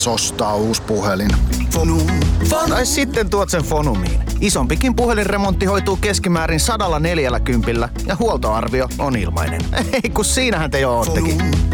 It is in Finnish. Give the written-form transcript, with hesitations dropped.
ostaa uusi puhelin. Tai sitten tuot sen Fonumiin. Isompikin puhelinremontti hoituu keskimäärin 140 ja huoltoarvio on ilmainen. Ei kun siinähän te jo oottekin.